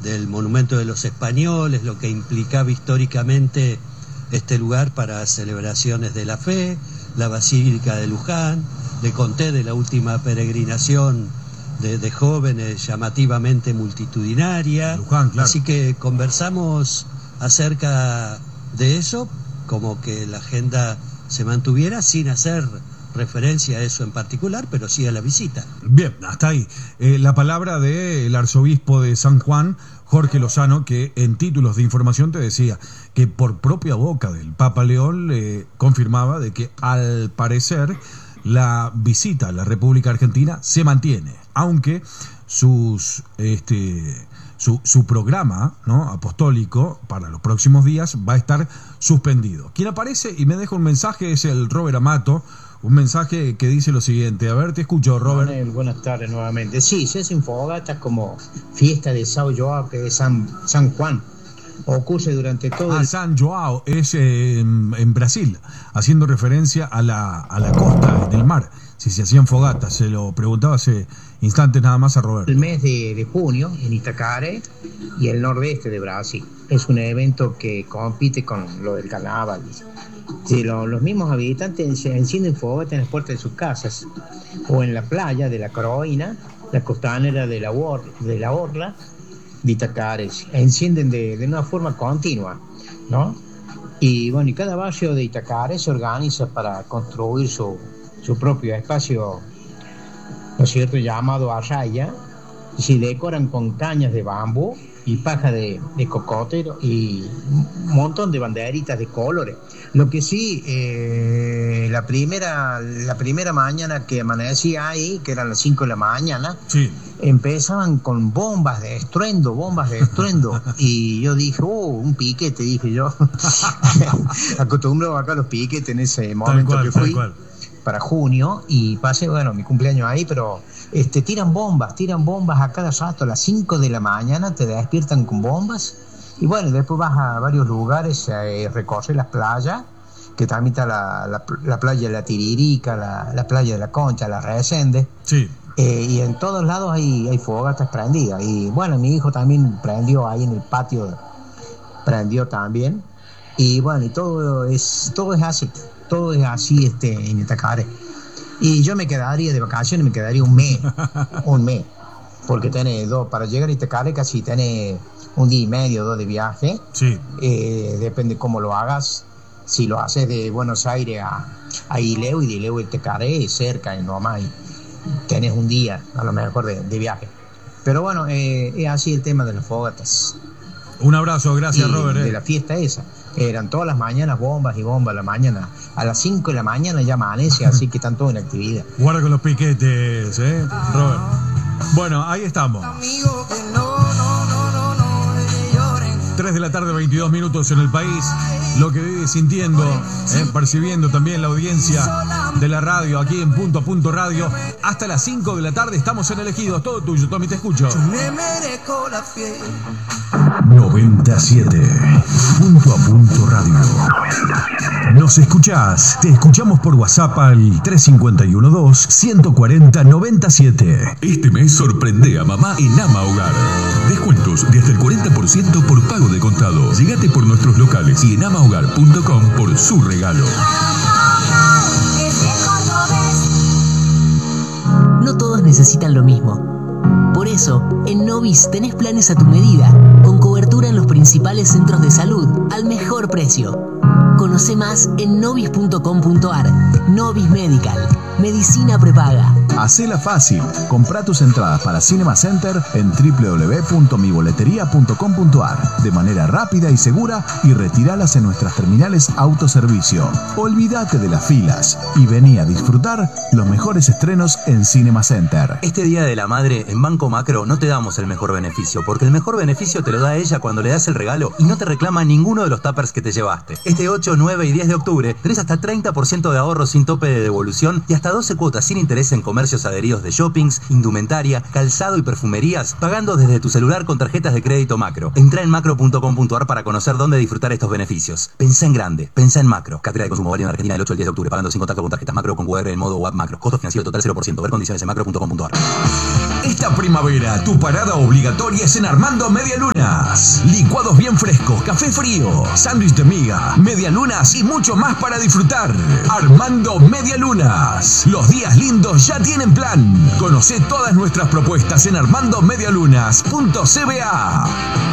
del Monumento de los Españoles, lo que implicaba históricamente este lugar para celebraciones de la fe, la Basílica de Luján. Le conté de la última peregrinación de jóvenes llamativamente multitudinaria. Luján, claro. Así que conversamos acerca de eso, como que la agenda se mantuviera sin hacer referencia a eso en particular, pero sí a la visita. Bien, hasta ahí. La palabra del arzobispo de San Juan, Jorge Lozano, que en títulos de información te decía que por propia boca del Papa León confirmaba de que al parecer la visita a la República Argentina se mantiene, aunque su programa, ¿no?, apostólico para los próximos días va a estar suspendido. Quien aparece y me deja un mensaje es el Robert Amato, un mensaje que dice lo siguiente. A ver, te escucho, Robert. Buenas tardes nuevamente. Sí, se hacen fogatas como fiesta de São João, que es San Juan. Ocurre durante todo San João es en Brasil, haciendo referencia a la costa del mar. Si se hacían fogatas, se lo preguntaba hace instantes nada más a Roberto. el mes de junio en Itacaré y el nordeste de Brasil. Es un evento que compite con lo del carnaval. Sí, los mismos habitantes se encienden fogatas en las puertas de sus casas o en la playa de la Croina, la costanera de la Orla de Itacaré. Encienden de una forma continua, ¿no? Y bueno, y cada barrio de Itacaré se organiza para construir su propio espacio, ¿no es cierto?, llamado arraya, y se decoran con cañas de bambú y paja de cocotero y un montón de banderitas de colores. Lo que sí, la primera mañana que amanecía ahí, que eran las 5 de la mañana, sí, empezaban con bombas de estruendo, y yo dije, un piquete, dije yo. Acostumbro acá los piquetes en ese momento que fui para junio, y pasé, bueno, mi cumpleaños ahí, pero tiran bombas a cada rato. A las 5 de la mañana te despiertan con bombas, y bueno, después vas a varios lugares, recorres las playas, que también está la playa de la Tiririca, la playa de la Concha, la Resende. Sí. Y en todos lados hay fogatas prendidas. Y bueno, mi hijo también prendió ahí en el patio, prendió también. Y bueno, y todo es así en Itacaré. Y yo me quedaría de vacaciones, un mes, porque para llegar a Itacaré casi tenés un día y medio, 2 de viaje. Sí. Depende cómo lo hagas. Si lo haces de Buenos Aires a Ileu, y de Ileu a Itacaré es cerca y nomás, y tenés un día a lo mejor de viaje. Pero bueno, es así el tema de las fogatas. Un abrazo, gracias, Robert. De la fiesta esa. Eran todas las mañanas bombas y bombas a la mañana. A las 5 de la mañana ya amanece, así que están todos en actividad. Guarda con los piquetes, Robert. Bueno, ahí estamos. 3 de la tarde, 22 minutos en el país. Lo que vive sintiendo, percibiendo también la audiencia de la radio, aquí en Punto a Punto Radio. Hasta las 5 de la tarde estamos en Elegidos. Todo tuyo, Tommy, te escucho. 97. Punto a Punto Radio. Nos escuchás. Te escuchamos por WhatsApp al 351-2-140-97. Este mes sorprende a mamá en Ama Hogar. Descuentos de hasta el 40% por pago de contado. Llegate por nuestros locales y en amahogar.com por su regalo. No todos necesitan lo mismo. Por eso, en Novis tenés planes a tu medida, con cobertura en los principales centros de salud, al mejor precio. Conoce más en novis.com.ar. Novis Medical. Medicina prepaga. Hacela fácil. Comprá tus entradas para Cinema Center en www.miboleteria.com.ar de manera rápida y segura, y retiralas en nuestras terminales autoservicio. Olvídate de las filas y vení a disfrutar los mejores estrenos en Cinema Center. Este Día de la Madre en Banco Macro no te damos el mejor beneficio, porque el mejor beneficio te lo da ella cuando le das el regalo y no te reclama ninguno de los tuppers que te llevaste. Este 8, 9 y 10 de octubre tenés hasta 30% de ahorro sin tope de devolución y hasta 12 cuotas sin interés en comercios adheridos de shoppings, indumentaria, calzado y perfumerías, pagando desde tu celular con tarjetas de crédito Macro. Entrá en macro.com.ar para conocer dónde disfrutar estos beneficios. Pensá en grande, pensá en Macro. Cartera de consumo válida en Argentina del 8 al 10 de octubre, pagando sin contacto con tarjetas Macro con QR en modo web Macro. Costo financiero total 0%. Ver condiciones en macro.com.ar. Esta primavera, tu parada obligatoria es en Armando Medialunas. Licuados bien frescos, café frío, sándwich de miga, medialunas y mucho más para disfrutar. Armando Medialunas. Los días lindos ya tienen plan. Conoce todas nuestras propuestas en armandomedialunas.cba.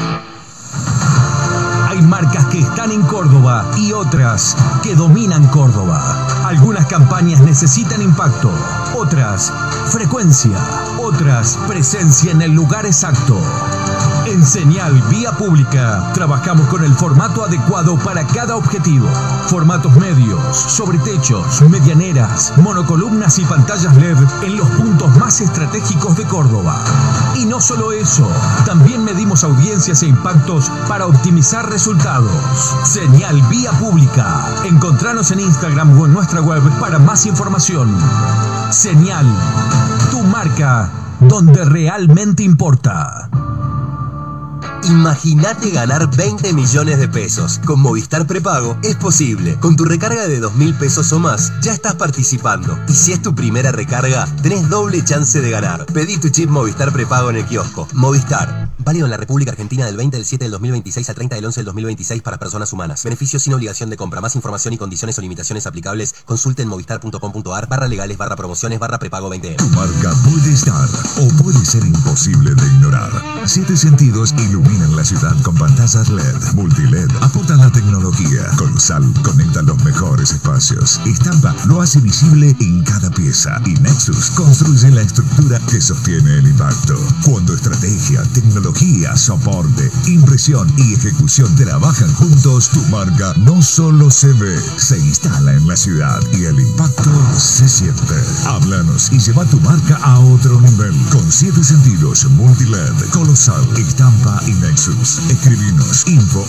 Hay marcas que están en Córdoba y otras que dominan Córdoba. Algunas campañas necesitan impacto, otras frecuencia, otras presencia en el lugar exacto. En Señal Vía Pública trabajamos con el formato adecuado para cada objetivo. Formatos medios, sobretechos, medianeras, monocolumnas y pantallas LED en los puntos más estratégicos de Córdoba. Y no solo eso, también medimos audiencias e impactos para optimizar resultados. Señal Vía Pública. Encontranos en Instagram o en nuestra web para más información. Señal, tu marca donde realmente importa. Imagínate ganar 20 millones de pesos. Con Movistar Prepago es posible. Con tu recarga de 2.000 pesos o más, ya estás participando. Y si es tu primera recarga, tenés doble chance de ganar. Pedí tu chip Movistar Prepago en el kiosco. Movistar. Válido en la República Argentina del 20 del 7 del 2026 al 30 del 11 del 2026 para personas humanas. Beneficios sin obligación de compra. Más información y condiciones o limitaciones aplicables. Consulte en movistar.com.ar/legales/prepago 20. Tu marca puede estar o puede ser imposible de ignorar. 7 Sentidos iluminan la ciudad con pantallas LED, multiled, aportan la tecnología. Colosal conecta los mejores espacios. Estampa lo hace visible en cada pieza. Y Nexus construye la estructura que sostiene el impacto. Cuando estrategia, tecnología, soporte, impresión y ejecución trabajan juntos, tu marca no solo se ve, se instala en la ciudad y el impacto se siente. Háblanos y lleva tu marca a otro nivel. Con 7 Sentidos, multiled, Colosal, estampa y Nexus. Escribinos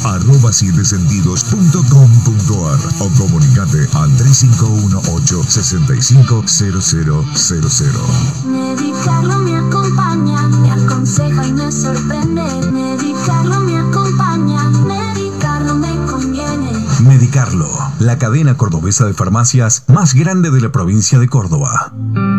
info@7sentidos.com.ar o comunicate al 3518-650000. Medicarlo me acompaña, me aconseja y me sorprende. Medicarlo me acompaña, medicarlo me conviene. Medicarlo, la cadena cordobesa de farmacias más grande de la provincia de Córdoba.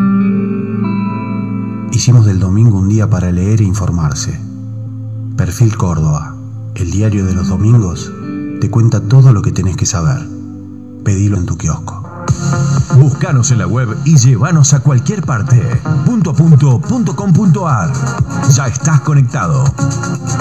Hicimos del domingo un día para leer e informarse. Perfil Córdoba, el diario de los domingos, te cuenta todo lo que tenés que saber. Pedilo en tu kiosco. Búscanos en la web y llévanos a cualquier parte. .com.ar. Ya estás conectado.